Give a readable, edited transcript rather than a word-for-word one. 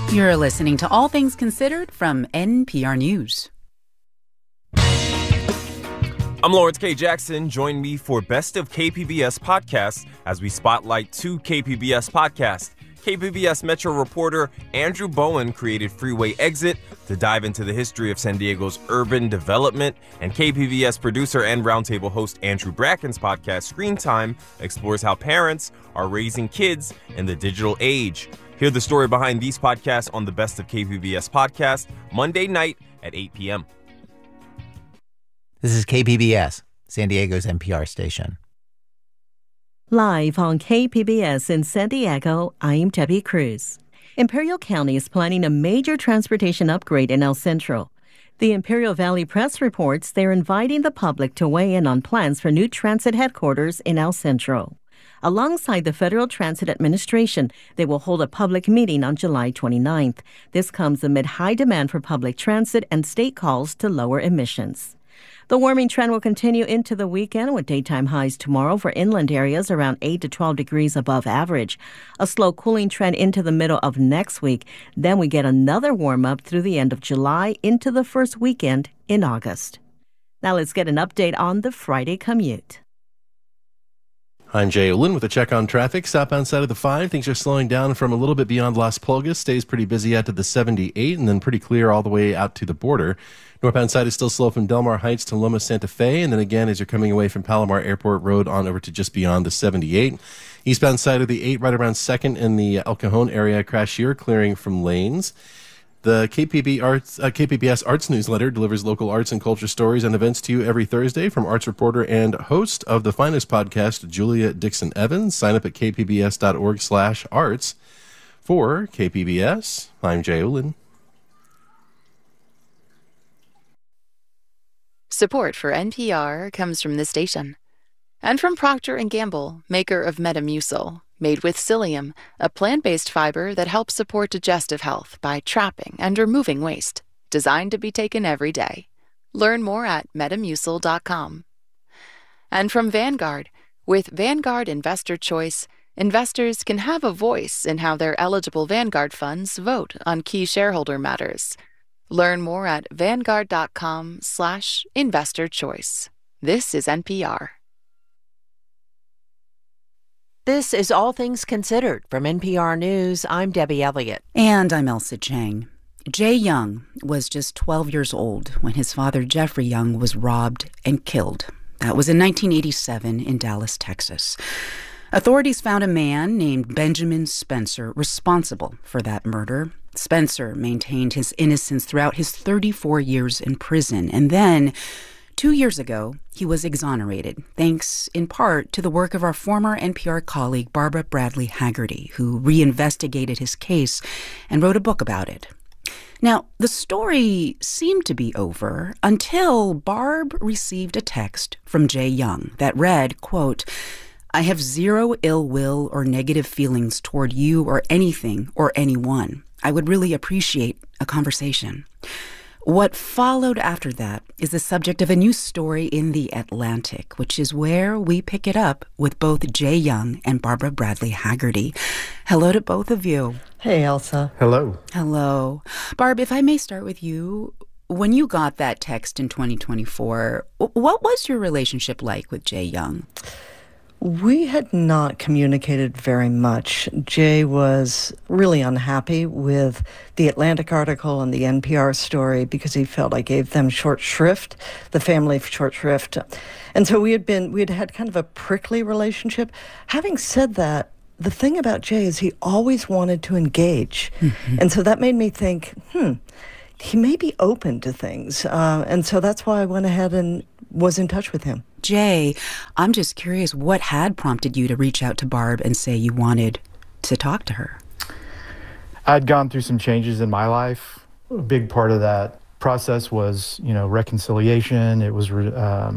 You're listening to All Things Considered from NPR News. I'm Lawrence K. Jackson. Join me for Best of KPBS podcasts as we spotlight two KPBS podcasts. KPBS Metro reporter Andrew Bowen created Freeway Exit to dive into the history of San Diego's urban development, and KPBS producer and roundtable host Andrew Bracken's podcast Screen Time explores how parents are raising kids in the digital age. Hear the story behind these podcasts on the Best of KPBS podcast Monday night at 8 p.m. This is KPBS, San Diego's NPR station. Live on KPBS in San Diego, I'm Debbie Cruz. Imperial County is planning a major transportation upgrade in El Centro. The Imperial Valley Press reports they're inviting the public to weigh in on plans for new transit headquarters in El Centro. Alongside the Federal Transit Administration, they will hold a public meeting on July 29th. This comes amid high demand for public transit and state calls to lower emissions. The warming trend will continue into the weekend with daytime highs tomorrow for inland areas around 8 to 12 degrees above average. A slow cooling trend into the middle of next week. Then we get another warm up through the end of July into the first weekend in August. Now let's get an update on the Friday commute. I'm Jay Olin with a check on traffic. Southbound side of the 5, things are slowing down from a little bit beyond Las Pulgas. Stays pretty busy out to the 78 and then pretty clear all the way out to the border. Northbound side is still slow from Del Mar Heights to Loma Santa Fe, and then again as you're coming away from Palomar Airport Road on over to just beyond the 78. Eastbound side of the 8 right around 2nd in the El Cajon area, crash here, clearing from lanes. The KPBS Arts Newsletter delivers local arts and culture stories and events to you every Thursday from arts reporter and host of the Finest podcast, Julia Dixon Evans. Sign up at kpbs.org/arts. For KPBS, I'm Jay Olin. Support for NPR comes from this station and from Procter & Gamble, maker of Metamucil, made with psyllium, a plant-based fiber that helps support digestive health by trapping and removing waste, designed to be taken every day. Learn more at metamucil.com. And from Vanguard, with Vanguard Investor Choice, investors can have a voice in how their eligible Vanguard funds vote on key shareholder matters. Learn more at vanguard.com/investorchoice. This is NPR. This is All Things Considered from NPR News. I'm Debbie Elliott. And I'm Elsa Chang. Jay Young was just 12 years old when his father, Jeffrey Young, was robbed and killed. That was in 1987 in Dallas, Texas. Authorities found a man named Benjamin Spencer responsible for that murder. Spencer maintained his innocence throughout his 34 years in prison. And then, 2 years ago, he was exonerated, thanks in part to the work of our former NPR colleague, Barbara Bradley Haggerty, who reinvestigated his case and wrote a book about it. Now, the story seemed to be over until Barb received a text from Jay Young that read, quote, "I have zero ill will or negative feelings toward you or anything or anyone. I would really appreciate a conversation." What followed after that is the subject of a new story in The Atlantic, which is where we pick it up with both Jay Young and Barbara Bradley Haggerty. Hello to both of you. Hey, Elsa. Hello. Hello. Barb, if I may start with you, when you got that text in 2024, what was your relationship like with Jay Young? We had not communicated very much. Jay was really unhappy with the Atlantic article and the NPR story because he felt I gave them short shrift, the family short shrift. And so we had had kind of a prickly relationship. Having said that, the thing about Jay is he always wanted to engage. Mm-hmm. And so that made me think, he may be open to things. And so that's why I went ahead and was in touch with him. Jay, I'm just curious, what had prompted you to reach out to Barb and say you wanted to talk to her? I'd gone through some changes in my life. A big part of that process was, reconciliation. It was